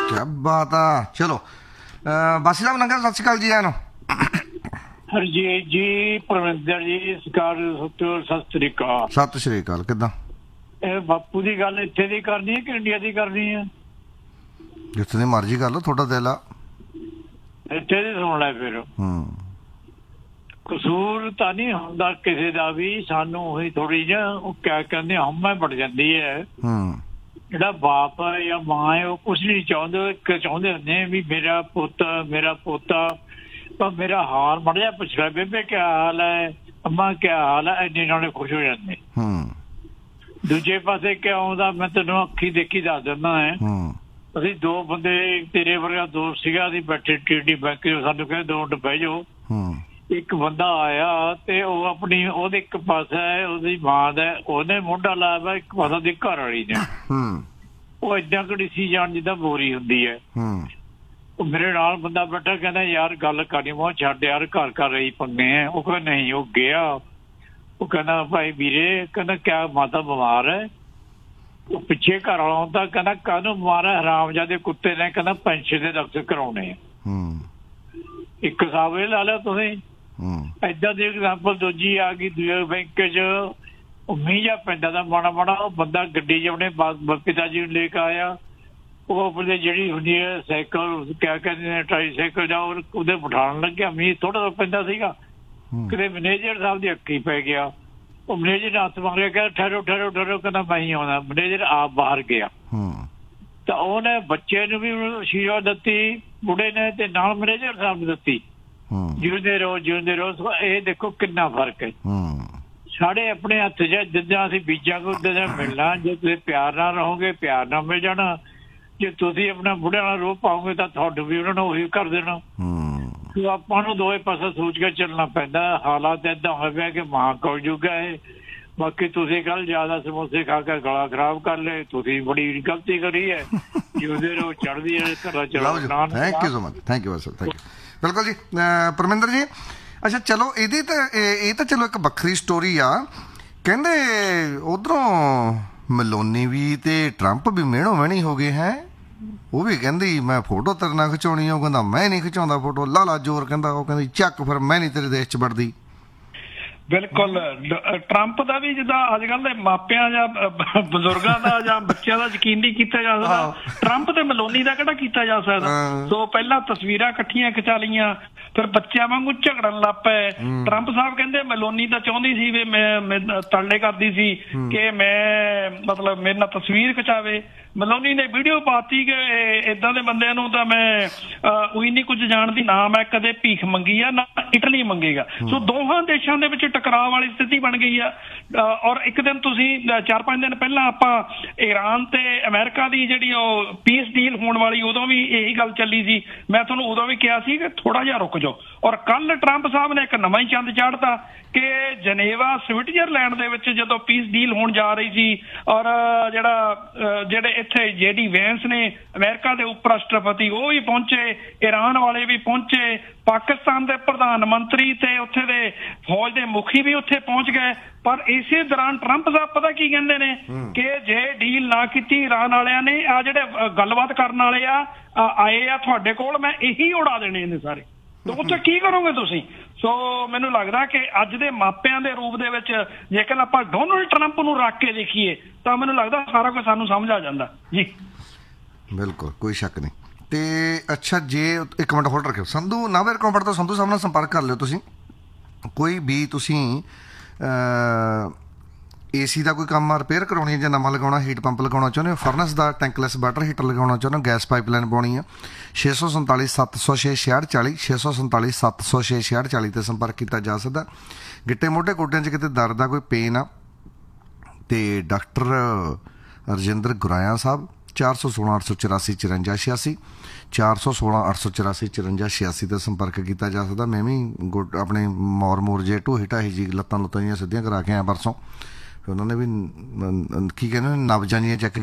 क्या बात आ। चलो ਬਾਸੀ ਸਾਹਿਬ ਨੰਗਾ ਸਤਿ ਸ਼੍ਰੀ ਅਕਾਲ ਜੀ। ਆਨੂੰ ਹਰਜੀਤ ਜੀ, ਪਰਮਿੰਦਰ ਜੀ, ਸਤਿ ਸ੍ਰੀ ਅਕਾਲ। ਸਤਿ ਸ਼੍ਰੀ ਅਕਾਲ। ਕਿੱਦਾਂ? ਇਹ ਬਾਪੂ ਦੀ ਗੱਲ ਇੱਥੇ ਦੀ ਕਰਨੀ ਹੈ ਕਿ ਇੰਡੀਆ ਦੀ ਕਰਨੀ ਹੈ? ਜਿੱਥੇ ਦੀ ਮਰਜ਼ੀ ਕਰ ਲਓ, ਤੁਹਾਡਾ ਦਿਲ ਆ। ਇੱਥੇ ਦੀ ਸੁਣ ਲੈ ਫਿਰ। ਕਸੂਰ ਤਾਂ ਨਹੀਂ ਹੁੰਦਾ ਕਿਸੇ ਦਾ ਵੀ, ਸਾਨੂੰ ਉਹੀ ਥੋੜੀ ਜਿਹੀ ਉਹ ਕਿਆ ਕਹਿੰਦੇ ਹਉਮੈ ਬੜ ਜਾਂਦੀ ਹੈ। ਜਿਹੜਾ ਬਾਪ ਹੈ ਜਾਂ ਮਾਂ ਹੈ ਉਹ ਕੁਛ ਨਹੀਂ ਚਾਹੁੰਦੇ ਹੁੰਦੇ ਵੀ ਮੇਰਾ ਪੋਤਾ ਪਰ ਮੇਰਾ ਹਾਲ ਮੜ ਜਾ ਪੁੱਛ ਰਿਹਾ, ਬੇਬੇ ਕਿਆ ਹਾਲ ਹੈ, ਅੰਮਾ ਕਿਆ ਹਾਲ ਹੈ, ਇੰਨੇ ਨਾਲੇ ਖੁਸ਼ ਹੋ ਜਾਂਦੇ। ਦੂਜੇ ਪਾਸੇ ਕਿਆ ਆਉਂਦਾ, ਮੈਂ ਤੈਨੂੰ ਅੱਖੀ ਦੇਖੀ ਦੱਸ ਦਿੰਦਾ ਹੈ। ਅਸੀਂ ਦੋ ਬੰਦੇ, ਤੇਰੇ ਵਰਗਾ ਦੋਸਤ ਸੀਗਾ, ਅਸੀਂ ਬੈਠੇ TD ਬੈਂਕ ਚ, ਸਾਨੂੰ ਕਹਿੰਦੇ 2 ਮਿੰਟ ਬਹਿ ਜਾਓ। ਇੱਕ ਬੰਦਾ ਆਇਆ ਤੇ ਉਹ ਆਪਣੀ ਉਹਦੇ ਇੱਕ ਪਾਸਾ ਹੈ ਉਹਦੀ ਮਾਂ ਦਾ, ਉਹਨੇ ਮੋਢਾ ਲਾਇਆ ਵਾ, ਇੱਕ ਪਾਸਾ ਦੀ ਘਰ ਵਾਲੀ ਨੇ। ਉਹ ਏਦਾਂ ਘੜੀਸੀ ਜਾਣ ਜਿੱਦਾਂ ਬੋਰੀ ਹੁੰਦੀ ਹੈ। ਉਹ ਮੇਰੇ ਨਾਲ ਬੰਦਾ ਬੈਠਾ, ਕਹਿੰਦਾ ਯਾਰ ਗੱਲ ਕਰਨੀ, ਮੈਂ ਛੱਡ ਯਾਰ, ਘਰ ਘਰ ਰਹੀ ਪੰਗੇ ਹੈ। ਉਹ ਕਹਿੰਦਾ ਨਹੀਂ। ਉਹ ਗਿਆ, ਉਹ ਕਹਿੰਦਾ ਭਾਈ ਵੀਰੇ, ਕਹਿੰਦਾ ਕਿਆ ਮਾਤਾ ਬਿਮਾਰ ਹੈ? ਉਹ ਪਿੱਛੇ ਘਰ ਵਾਲਾ ਆਉਂਦਾ, ਕਹਿੰਦਾ ਕਾਹਨੂੰ ਬਿਮਾਰ ਹੈ ਹਰਾਮਜ਼ਾਦੇ ਕੁੱਤੇ ਨੇ, ਕਹਿੰਦਾ ਪੈਨਸ਼ਨ ਦੇ ਦਫ਼ਤਰ ਕਰਾਉਣੇ ਆ। ਇੱਕ ਹਿਸਾਬ ਇਹ ਲਾ ਲਿਆ ਤੁਸੀਂ। ਏਦਾਂ ਦੀ ਐਗਜ਼ਾਮਪਲ ਦੂਜੀ ਆ ਗਈ, ਦੂਜੇ ਬੈਂਕ ਚ ਮੀਂਹ ਜਿਹਾ ਪੈਂਦਾ ਦਾ ਮਾੜਾ ਮਾੜਾ, ਉਹ ਬੰਦਾ ਗੱਡੀ ਚ ਆਪਣੇ ਪਿਤਾ ਜੀ ਨੂੰ ਲੈ ਕੇ ਆਇਆ। ਉਹ ਆਪਣੇ ਜਿਹੜੀ ਹੁੰਦੀ ਹੈ ਸਾਈਕਲ, ਕਿਆ ਕਹਿੰਦੇ ਨੇ, ਟਰਾਈਸਾਈਕਲ ਜਾਂ ਉਹਦੇ ਬਿਠਾਉਣ ਲੱਗਿਆ। ਮੀਂਹ ਥੋੜਾ ਜਿਹਾ ਪੈਂਦਾ ਸੀਗਾ, ਕਿਤੇ ਮੈਨੇਜਰ ਸਾਹਿਬ ਦੀ ਅੱਖੀ ਪੈ ਗਿਆ। ਉਹ ਮੈਨੇਜਰ ਨੇ ਹੱਥ ਮੰਗਿਆ, ਕਹਿੰਦਾ ਠਹਿਰੋ, ਕਹਿੰਦਾ ਮੈਂ ਹੀ ਆਉਣਾ। ਮੈਨੇਜਰ ਆਪ ਬਾਹਰ ਗਿਆ ਤਾਂ ਉਹਨੇ ਬੱਚੇ ਨੂੰ ਵੀ ਅਸ਼ੀਰਵਾਦ ਦਿੱਤੀ, ਬੁੜੇ ਨੇ, ਤੇ ਨਾਲ ਮੈਨੇਜਰ ਸਾਹਿਬ ਨੂੰ ਦਿੱਤੀ, ਜਿਉਂਦੇ ਰਹੋ। ਇਹ ਦੇਖੋ ਕਿੰਨਾ ਫਰਕ ਹੈ। ਸਾਡੇ ਆਪਣੇ ਹੱਥ 'ਚ ਜਿੱਦਾਂ ਅਸੀਂ ਬੀਜਾਂ ਕੋ ਉਦਾਂ ਮਿਲਣਾ। ਜੇ ਤੁਸੀਂ ਪਿਆਰ ਨਾਲ ਰਹੋਗੇ, ਪਿਆਰ ਨਾਲ ਮਿਲ ਜਾਣਾ। ਜੇ ਤੁਸੀਂ ਆਪਣਾ ਬੁੜਿਆਂ ਨਾਲ ਰੋਹ ਪਾਓਗੇ ਤਾਂ ਤੁਹਾਨੂੰ ਵੀ ਉਹਨਾਂ ਨੇ ਉਹੀ ਕਰ ਦੇਣਾ। ਆਪਾਂ ਨੂੰ ਦੋਵੇਂ ਪਾਸੇ ਸੋਚ ਕੇ ਚੱਲਣਾ ਪੈਂਦਾ। ਹਾਲਾਤ ਏਦਾਂ ਹੋਏ ਪਿਆ ਕਿ ਮਹਾਂਕਾਲ ਯੁੱਗ ਹੈ। ਬਾਕੀ ਤੁਸੀਂ ਕੱਲ ਜ਼ਿਆਦਾ ਸਮੋਸੇ ਖਾ ਕੇ ਗਲਾ ਖਰਾਬ ਕਰ ਲਏ, ਤੁਸੀਂ ਬੜੀ ਗਲਤੀ ਕਰੀ ਹੈ। ਜਿਉਂਦੇ ਰਹੋ, ਚੜ੍ਹਦੀ ਹੈ ਘਰਾਂ ਚਲਾਓ। Thank you so much. Thank you sir. Thank you. ਬਿਲਕੁਲ ਜੀ ਪਰਮਿੰਦਰ ਜੀ। ਅੱਛਾ ਚਲੋ, ਇਹਦੀ ਤਾਂ ਇਹ ਤਾਂ ਚਲੋ ਇੱਕ ਵੱਖਰੀ ਸਟੋਰੀ ਆ। ਕਹਿੰਦੇ ਉਧਰੋਂ ਮਲੋਨੀ ਵੀ ਤੇ ਟਰੰਪ ਵੀ ਮਿਹਣੋ ਮਿਹਣੀ ਹੋ ਗਏ ਹੈ। ਉਹ ਵੀ ਕਹਿੰਦੀ ਮੈਂ ਫੋਟੋ ਤੇਰੇ ਨਾਲ ਖਿਚਾਉਣੀ। ਉਹ ਕਹਿੰਦਾ ਮੈਂ ਨਹੀਂ ਖਿਚਾਉਂਦਾ ਫੋਟੋ। ਲਾਲਾ ਜੋਰ ਕਹਿੰਦਾ, ਉਹ ਕਹਿੰਦੀ ਚੱਕ ਫਿਰ ਮੈਂ ਨਹੀਂ ਤੇਰੇ ਦੇਸ਼ 'ਚ ਵੜਦੀ। ਬਿਲਕੁਲ। ਟਰੰਪ ਦਾ ਵੀ ਜਿੱਦਾਂ ਅੱਜ ਕੱਲ੍ਹ ਦੇ ਮਾਪਿਆਂ ਜਾਂ ਬਜ਼ੁਰਗਾਂ ਦਾ ਜਾਂ ਬੱਚਿਆਂ ਦਾ ਯਕੀਨ ਨਹੀਂ ਕੀਤਾ ਜਾ ਸਕਦਾ, ਟਰੰਪ ਤੇ ਮਲੋਨੀ ਦਾ ਕਿਹੜਾ ਕੀਤਾ ਜਾ ਸਕਦਾ। ਸੋ ਪਹਿਲਾਂ ਤਸਵੀਰਾਂ ਇਕੱਠੀਆਂ ਖਿਚਾ ਲਈਆਂ, ਫਿਰ ਬੱਚਿਆਂ ਵਾਂਗੂ ਝਗੜਨ ਲੱਗ ਪਏ। ਟਰੰਪ ਸਾਹਿਬ ਕਹਿੰਦੇ ਮਲੋਨੀ ਤਾਂ ਚਾਹੁੰਦੀ ਸੀ ਵੀ ਮੈਂ ਤਰਲੇ ਕਰਦੀ ਸੀ ਕਿ ਮੈਂ ਮਤਲਬ ਮੇਰੇ ਨਾਲ ਤਸਵੀਰ ਖਿਚਾਵੇ। ਮਲੋਨੀ ਨੇ ਵੀਡੀਓ ਪਾਤੀ ਕਿ ਏਦਾਂ ਦੇ ਬੰਦਿਆਂ ਨੂੰ ਤਾਂ ਮੈਂ ਉਹੀ ਨਹੀਂ ਕੁਝ ਜਾਣਦੀ, ਨਾ ਮੈਂ ਕਦੇ ਭੀਖ ਮੰਗੀ ਆ, ਨਾ ਇਟਲੀ ਮੰਗੇਗਾ। ਸੋ ਦੋਹਾਂ ਦੇਸ਼ਾਂ ਦੇ ਵਿੱਚ ਟਕਰਾਅ ਵਾਲੀ ਸਥਿਤੀ ਬਣ ਗਈ ਆ। ਔਰ ਇੱਕ ਦਿਨ ਤੁਸੀਂ 4-5 ਦਿਨ ਪਹਿਲਾਂ ਆਪਾਂ ਈਰਾਨ ਤੇ ਅਮਰੀਕਾ ਦੀ ਜਿਹੜੀ ਉਹ ਪੀਸ ਡੀਲ ਹੋਣ ਵਾਲੀ, ਉਦੋਂ ਵੀ ਇਹੀ ਗੱਲ ਚੱਲੀ ਸੀ। ਮੈਂ ਤੁਹਾਨੂੰ ਉਦੋਂ ਵੀ ਕਿਹਾ ਸੀ ਕਿ ਥੋੜਾ ਜਿਹਾ ਰੁਕ ਜਾਓ। ਔਰ ਕੱਲ ਟਰੰਪ ਸਾਹਿਬ ਨੇ ਇੱਕ ਨਵਾਂ ਹੀ ਚੰਦ ਚਾੜਤਾ ਕਿ ਜਨੇਵਾ ਸਵਿਟਜ਼ਰਲੈਂਡ ਦੇ ਵਿੱਚ ਜਦੋਂ ਪੀਸ ਡੀਲ ਹੋਣ ਜਾ ਰਹੀ ਸੀ, ਔਰ ਜਿਹੜੇ ਇੱਥੇ JD ਵੈਂਸ ਨੇ ਅਮਰੀਕਾ ਦੇ ਉਪ ਰਾਸ਼ਟਰਪਤੀ, ਉਹ ਵੀ ਪਹੁੰਚੇ, ਈਰਾਨ ਵਾਲੇ ਵੀ ਪਹੁੰਚੇ, ਪਾਕਿਸਤਾਨ ਦੇ ਪ੍ਰਧਾਨ ਮੰਤਰੀ ਤੇ ਉੱਥੇ ਦੇ ਫੌਜ ਦੇ ਮੁਖੀ ਵੀ ਉੱਥੇ ਪਹੁੰਚ ਗਏ। ਪਰ ਇਸੇ ਦੌਰਾਨ ਟਰੰਪ ਸਾਹਿਬ ਪਤਾ ਕੀ ਕਹਿੰਦੇ ਨੇ ਕਿ ਜੇ ਡੀਲ ਨਾ ਕੀਤੀ ਈਰਾਨ ਵਾਲਿਆਂ ਨੇ, ਆ ਜਿਹੜੇ ਗੱਲਬਾਤ ਕਰਨ ਵਾਲੇ ਆਏ ਆ ਤੁਹਾਡੇ ਕੋਲ, ਮੈਂ ਇਹੀ ਉਡਾ ਦੇਣੇ ਨੇ ਸਾਰੇ। ਉੱਥੇ ਕੀ ਕਰੋਗੇ ਤੁਸੀਂ? ਸੋ ਮੈਨੂੰ ਲੱਗਦਾ ਕਿ ਅੱਜ ਦੇ ਮਾਪਿਆਂ ਦੇ ਰੂਪ ਦੇ ਵਿੱਚ ਜੇਕਰ ਆਪਾਂ ਡੋਨਲਡ ਟਰੰਪ ਨੂੰ ਰੱਖ ਕੇ ਦੇਖੀਏ ਤਾਂ ਮੈਨੂੰ ਲੱਗਦਾ ਸਾਰਾ ਕੁਝ ਸਾਨੂੰ ਸਮਝ ਆ ਜਾਂਦਾ ਜੀ। ਬਿਲਕੁਲ, ਕੋਈ ਸ਼ੱਕ ਨਹੀਂ। ਤੇ ਅੱਛਾ, ਜੇ ਇੱਕ ਮਿੰਟ ਹੋਲਡ ਰੱਖਿਓ। ਸੰਧੂ ਨਾਵੇਰ ਕੰਪਨੀ ਤੋਂ ਸੰਧੂ ਸਾਹਿਬ ਨਾਲ ਸੰਪਰਕ ਕਰ ਲਿਓ ਤੁਸੀਂ। ਕੋਈ ਵੀ ਤੁਸੀਂ AC ਦਾ ਕੋਈ ਕੰਮ ਰਿਪੇਅਰ ਕਰਾਉਣੀ ਹੈ ਜਾਂ ਨਵਾਂ ਲਗਾਉਣਾ, ਹੀਟ ਪੰਪ ਲਗਾਉਣਾ ਚਾਹੁੰਦੇ ਹੋ, ਫਰਨਸ ਦਾ ਟੈਂਕਲੈਸ ਵਾਟਰ ਹੀਟਰ ਲਗਾਉਣਾ ਚਾਹੁੰਦੇ ਹੋ, ਗੈਸ ਪਾਈਪਲਾਈਨ ਪਾਉਣੀ ਆ, 647 706 6640 647 706 6640 'ਤੇ ਸੰਪਰਕ ਕੀਤਾ ਜਾ ਸਕਦਾ। ਗਿੱਟੇ ਮੋਢੇ ਗੋਡਿਆਂ 'ਚ ਕਿਤੇ ਦਰਦ ਆ, ਕੋਈ ਪੇਨ ਆ, ਤੇ ਡਾਕਟਰ ਰਜਿੰਦਰ ਗੁਰਾਇਆ ਸਾਹਿਬ 416 884 54 86 416 884 54 86 'ਤੇ ਸੰਪਰਕ ਕੀਤਾ ਜਾ ਸਕਦਾ। ਮੈਂ ਵੀ ਆਪਣੇ ਮੋਰ ਜੇ ਢੋਹੀ ਢਾਹੀ ਜੀ ਲੱਤਾਂ ਜਿਹੀਆਂ ਸਿੱਧੀਆਂ ਕਰਾ ਕੇ ਆਇਆ ਪਰਸੋਂ। ਉਹਨਾਂ ਨੇ ਵੀ ਕੀ ਕਹਿੰਦੇ ਨਬਜ਼ਾਂ ਜਿਹੀਆਂ ਚੈੱਕ